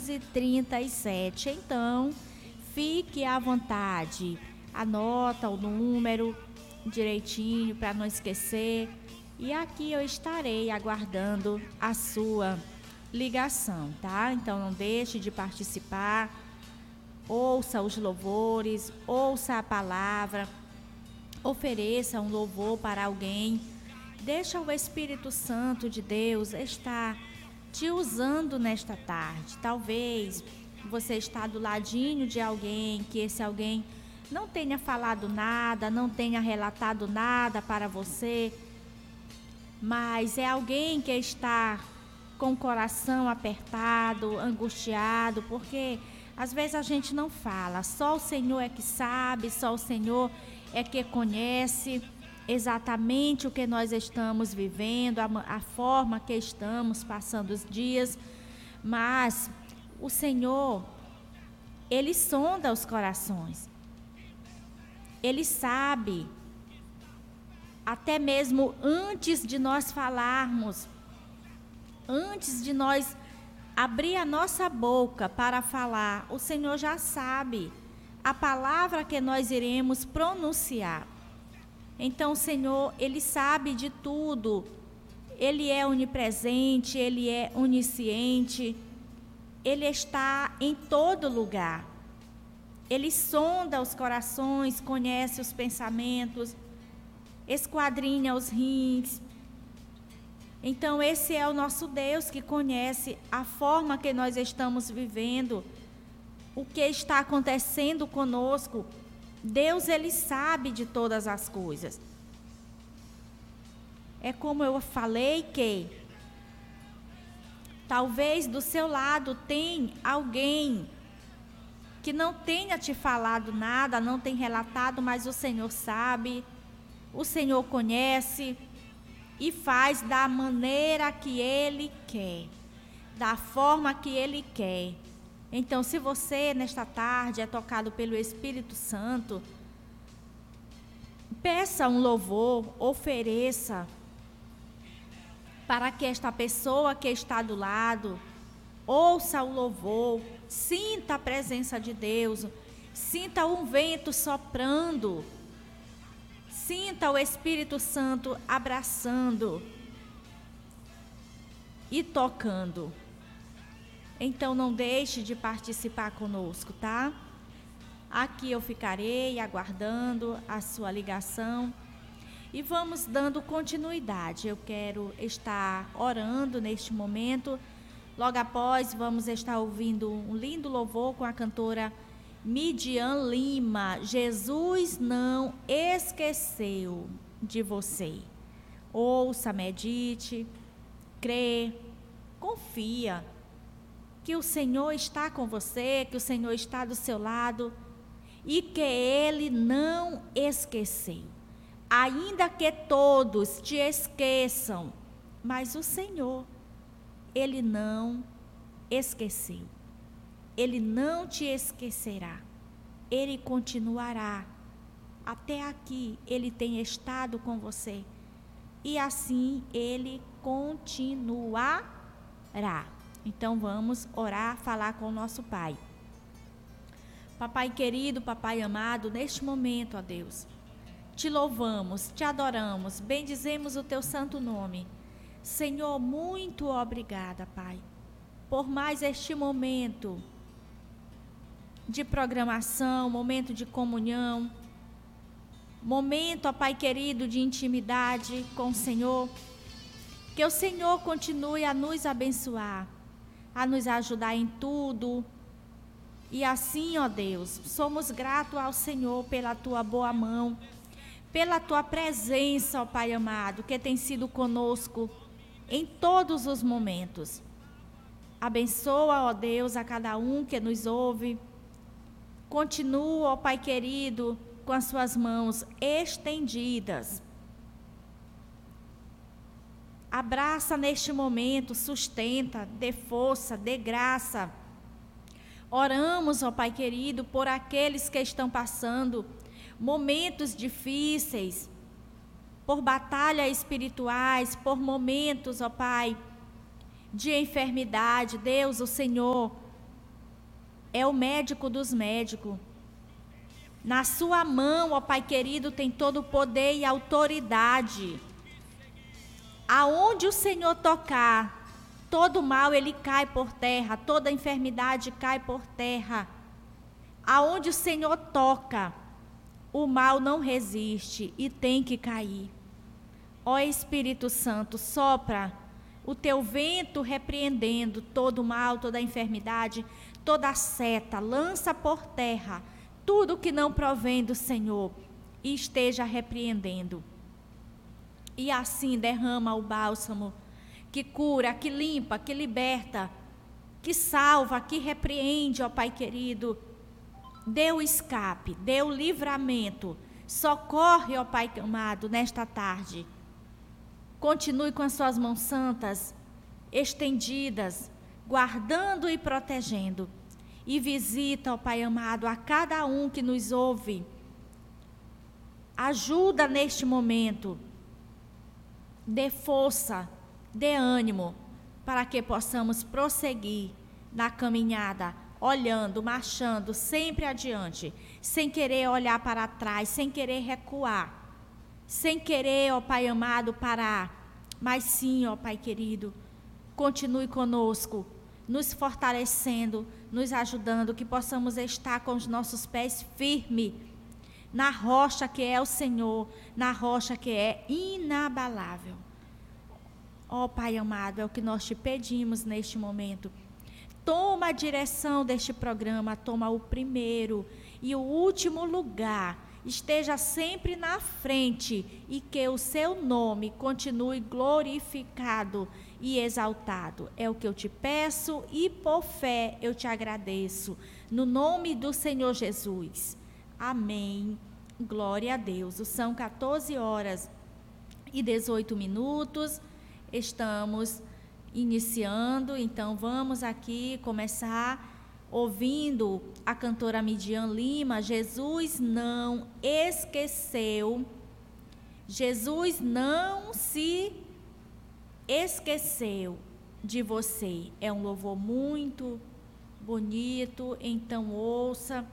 237. Então, fique à vontade. Anota o número direitinho para não esquecer. E aqui eu estarei aguardando a sua ligação, tá? Então não deixe de participar. Ouça os louvores, ouça a palavra, ofereça um louvor para alguém. Deixa o Espírito Santo de Deus estar te usando nesta tarde. Talvez você está do ladinho de alguém, que esse alguém não tenha falado nada, não tenha relatado nada para você, mas é alguém que está com o coração apertado, angustiado, porque às vezes a gente não fala, só o Senhor é que sabe, só o Senhor é que conhece exatamente o que nós estamos vivendo, a forma que estamos passando os dias, mas o Senhor, Ele sonda os corações, Ele sabe, até mesmo antes de nós falarmos, antes de nós abrir a nossa boca para falar, o Senhor já sabe a palavra que nós iremos pronunciar. Então o Senhor, Ele sabe de tudo. Ele é onipresente, Ele é onisciente. Ele está em todo lugar. Ele sonda os corações, conhece os pensamentos, esquadrinha os rins. Então esse é o nosso Deus que conhece a forma que nós estamos vivendo, o que está acontecendo conosco. Deus, Ele sabe de todas as coisas. É como eu falei que talvez do seu lado tem alguém que não tenha te falado nada, não tem relatado, mas o Senhor sabe, o Senhor conhece e faz da maneira que Ele quer, da forma que Ele quer. Então, se você nesta tarde é tocado pelo Espírito Santo, peça um louvor, ofereça, para que esta pessoa que está do lado ouça o louvor, sinta a presença de Deus, sinta um vento soprando, sinta o Espírito Santo abraçando e tocando. Então não deixe de participar conosco, tá? Aqui eu ficarei aguardando a sua ligação e vamos dando continuidade. Eu quero estar orando neste momento. Logo após, vamos estar ouvindo um lindo louvor com a cantora Midian Lima. Jesus não esqueceu de você. Ouça, medite, crê, confia que o Senhor está com você, que o Senhor está do seu lado e que Ele não esqueceu. Ainda que todos te esqueçam, mas o Senhor, Ele não esqueceu. Ele não te esquecerá. Ele continuará. Até aqui Ele tem estado com você. E assim Ele continuará. Então vamos orar, falar com o nosso Pai. Papai querido, Papai amado, neste momento, ó Deus, te louvamos, te adoramos, bendizemos o teu santo nome. Senhor, muito obrigada, Pai, por mais este momento de programação, momento de comunhão, momento, ó Pai querido, de intimidade com o Senhor. Que o Senhor continue a nos abençoar, a nos ajudar em tudo. E assim, ó Deus, somos gratos ao Senhor pela tua boa mão, pela tua presença, ó Pai amado, que tem sido conosco em todos os momentos. Abençoa, ó Deus, a cada um que nos ouve. Continua, ó Pai querido, com as suas mãos estendidas. Abraça neste momento, sustenta, dê força, dê graça. Oramos, ó Pai querido, por aqueles que estão passando momentos difíceis, por batalhas espirituais, por momentos, ó Pai, de enfermidade. Deus, o Senhor, é o médico dos médicos. Na sua mão, ó Pai querido, tem todo o poder e autoridade. Aonde o Senhor tocar, todo mal ele cai por terra, toda enfermidade cai por terra. Aonde o Senhor toca, o mal não resiste e tem que cair. Ó Espírito Santo, sopra o teu vento repreendendo todo o mal, toda a enfermidade, toda a seta, lança por terra tudo que não provém do Senhor e esteja repreendendo. E assim derrama o bálsamo que cura, que limpa, que liberta, que salva, que repreende, ó Pai querido. Dê o escape, dê o livramento. Socorre, ó Pai amado, nesta tarde. Continue com as suas mãos santas estendidas, guardando e protegendo. E visita, ó Pai amado, a cada um que nos ouve. Ajuda neste momento. Dê força, dê ânimo, para que possamos prosseguir na caminhada, olhando, marchando sempre adiante, sem querer olhar para trás, sem querer recuar, sem querer, ó Pai amado, parar. Mas sim, ó Pai querido, continue conosco, nos fortalecendo, nos ajudando, que possamos estar com os nossos pés firmes na rocha que é o Senhor, na rocha que é inabalável. Ó Pai amado, é o que nós te pedimos neste momento. Toma a direção deste programa, toma o primeiro e o último lugar. Esteja sempre na frente e que o seu nome continue glorificado e exaltado. É o que eu te peço e por fé eu te agradeço. No nome do Senhor Jesus. Amém. Glória a Deus. São 14h18. Estamos iniciando, então vamos aqui começar ouvindo a cantora Midian Lima. Jesus não esqueceu, Jesus não se esqueceu de você. É um louvor muito bonito, então ouça,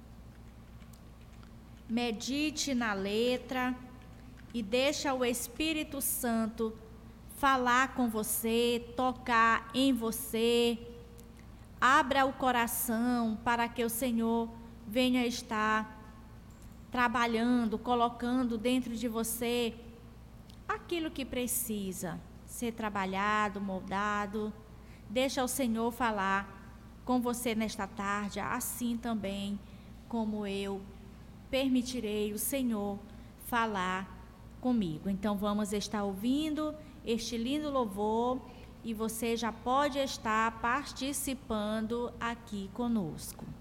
medite na letra e deixa o Espírito Santo falar com você, tocar em você. Abra o coração para que o Senhor venha estar trabalhando, colocando dentro de você aquilo que precisa ser trabalhado, moldado. Deixa o Senhor falar com você nesta tarde, assim também como eu permitirei o Senhor falar comigo. Então vamos estar ouvindo este lindo louvor e você já pode estar participando aqui conosco.